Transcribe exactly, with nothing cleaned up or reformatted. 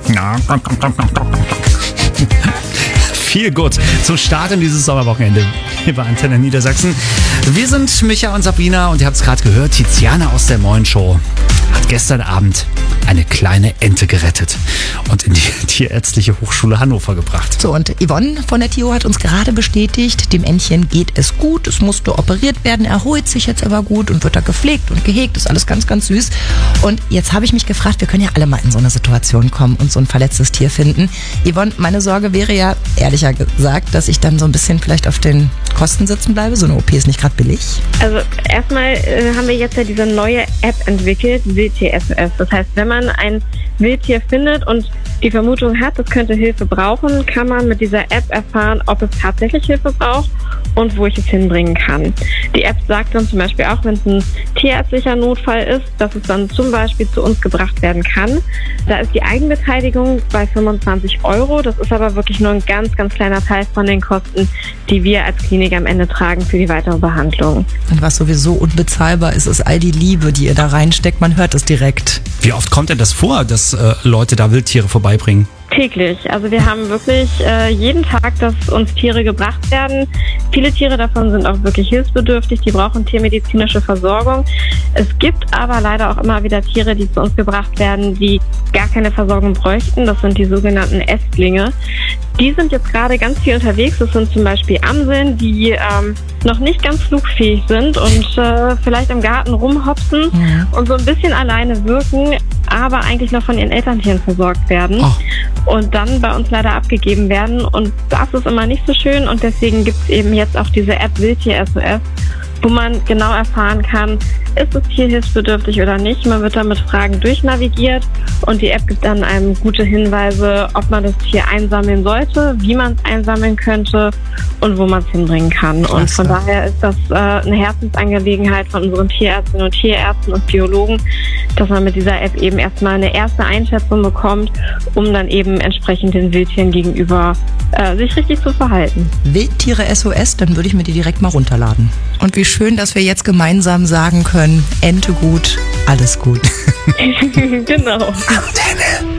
Viel gut zum Start in dieses Sommerwochenende hier bei Antenne Niedersachsen. Wir sind Micha und Sabrina und ihr habt es gerade gehört, Tiziana aus der Moin Show hat gestern Abend eine kleine Ente gerettet und in die Tierärztliche Hochschule Hannover gebracht. So, und Yvonne von der T I O hat uns gerade bestätigt, dem Entchen geht es gut, es musste operiert werden, erholt sich jetzt aber gut und wird da gepflegt und gehegt, ist alles ganz, ganz süß. Und jetzt habe ich mich gefragt, wir können ja alle mal in so eine Situation kommen und so ein verletztes Tier finden. Yvonne, meine Sorge wäre ja, ehrlicher gesagt, dass ich dann so ein bisschen vielleicht auf den Kosten sitzen bleibe. So eine O P ist nicht gerade billig. Also erstmal äh, haben wir jetzt ja diese neue App entwickelt, Wildtier S O S. Das heißt, wenn man ein Wildtier findet und die Vermutung hat, es könnte Hilfe brauchen, kann man mit dieser App erfahren, ob es tatsächlich Hilfe braucht und wo ich es hinbringen kann. Die App sagt dann zum Beispiel auch, wenn es ein tierärztlicher Notfall ist, dass es dann zum Beispiel zu uns gebracht werden kann. Da ist die Eigenbeteiligung bei fünfundzwanzig Euro. Das ist aber wirklich nur ein ganz, ganz kleiner Teil von den Kosten, die wir als Klinik am Ende tragen für die weitere Behandlung. Und was sowieso unbezahlbar ist, ist all die Liebe, die ihr da reinsteckt. Man hört es direkt. Wie oft kommt denn das vor, dass äh, Leute da Wildtiere vorbeibringen? Täglich. Also wir haben wirklich äh, jeden Tag, dass uns Tiere gebracht werden. Viele Tiere davon sind auch wirklich hilfsbedürftig, die brauchen tiermedizinische Versorgung. Es gibt aber leider auch immer wieder Tiere, die zu uns gebracht werden, die gar keine Versorgung bräuchten. Das sind die sogenannten Ästlinge. Die sind jetzt gerade ganz viel unterwegs. Das sind zum Beispiel Amseln, die ähm, noch nicht ganz flugfähig sind und äh, vielleicht im Garten rumhopsen ja. und so ein bisschen alleine wirken, aber eigentlich noch von ihren Elterntieren versorgt werden. Oh. Und dann bei uns leider abgegeben werden. Und das ist immer nicht so schön. Und deswegen gibt es eben jetzt auch diese App Wildtier S O S, wo man genau erfahren kann, ist das Tier hilfsbedürftig oder nicht. Man wird dann mit Fragen durchnavigiert und die App gibt dann einem gute Hinweise, ob man das Tier einsammeln sollte, wie man es einsammeln könnte und wo man es hinbringen kann. Klasse. Und von daher ist das äh, eine Herzensangelegenheit von unseren Tierärztinnen und Tierärzten und Biologen, dass man mit dieser App eben erstmal eine erste Einschätzung bekommt, um dann eben entsprechend den Wildtieren gegenüber äh, sich richtig zu verhalten. Wildtiere S O S, dann würde ich mir die direkt mal runterladen. Und wie schön, dass wir jetzt gemeinsam sagen können, Ente gut, alles gut. Genau. Antenne.